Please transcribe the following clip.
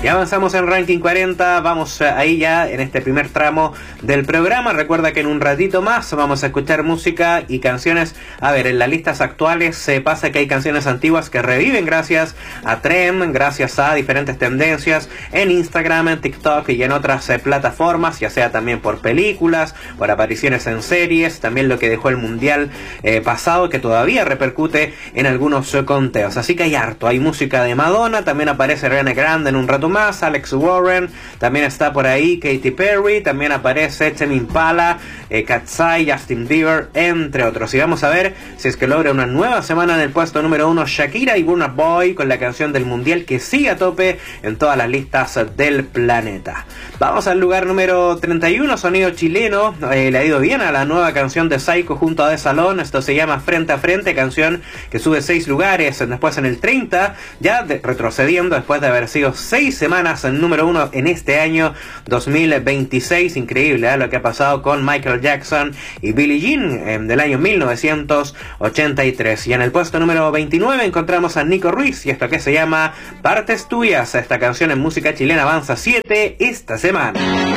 Ya avanzamos en Ranking 40, vamos ahí ya en este primer tramo del programa. Recuerda que en un ratito más vamos a escuchar música y canciones. A ver, en las listas actuales se pasa que hay canciones antiguas que reviven gracias a Trem, gracias a diferentes tendencias en Instagram, en TikTok y en otras plataformas, ya sea también por películas, por apariciones en series, también lo que dejó el mundial pasado que todavía repercute en algunos conteos. Así que hay harto, hay música de Madonna, también aparece Ariana Grande en un rato más, Alex Warren, también está por ahí Katy Perry, también aparece Tame Impala, Katsai, Justin Bieber, entre otros. Y vamos a ver si es que logra una nueva semana en el puesto número 1 Shakira y Burna Boy con la canción del mundial que sigue a tope en todas las listas del planeta. Vamos al lugar número 31, sonido chileno. Le ha ido bien a la nueva canción de Psycho junto a The Salón. Esto se llama Frente a Frente, canción que sube 6 lugares. Después en el 30, ya retrocediendo después de haber sido 6 semanas en número 1 en este año 2026. Increíble lo que ha pasado con Michael Jackson y Billie Jean del año 1983. Y en el puesto número 29 encontramos a Nico Ruiz y esto que se llama Partes Tuyas. Esta canción en música chilena avanza 7 esta semana.